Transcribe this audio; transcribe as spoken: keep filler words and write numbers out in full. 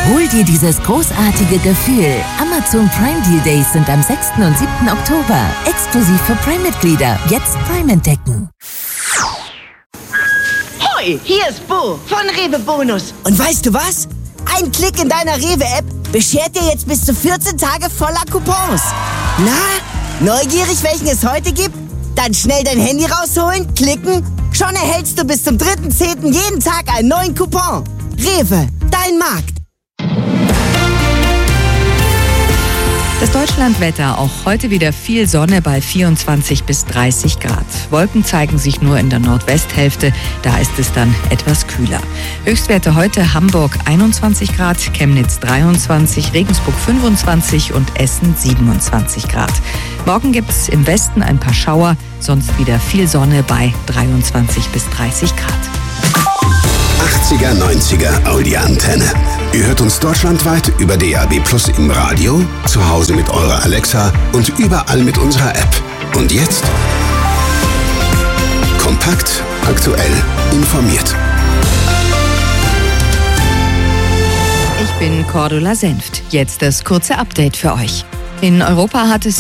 Hol dir dieses großartige Gefühl. Amazon Prime Deal Days sind am sechsten und siebten Oktober. Exklusiv für Prime-Mitglieder. Jetzt Prime entdecken. Hoi, hier ist Bo von Rewe Bonus. Und weißt du was? Ein Klick in deiner Rewe-App beschert dir jetzt bis zu vierzehn Tage voller Coupons. Na, neugierig, welchen es heute gibt? Dann schnell dein Handy rausholen, klicken. Schon erhältst du bis zum dritten zehnten jeden Tag einen neuen Coupon. Rewe, dein Markt. Das Deutschlandwetter, auch heute wieder viel Sonne bei vierundzwanzig bis dreißig Grad. Wolken zeigen sich nur in der Nordwesthälfte, da ist es dann etwas kühler. Höchstwerte heute Hamburg einundzwanzig Grad, Chemnitz dreiundzwanzig, Regensburg fünfundzwanzig und Essen siebenundzwanzig Grad. Morgen gibt es im Westen ein paar Schauer, sonst wieder viel Sonne bei dreiundzwanzig bis dreißig Grad. achtziger, neunziger Audi-Antenne. Ihr hört uns deutschlandweit über D A B Plus im Radio, zu Hause mit eurer Alexa und überall mit unserer App. Und jetzt? Kompakt, aktuell, informiert. Ich bin Cordula Senft. Jetzt das kurze Update für euch. In Europa hat es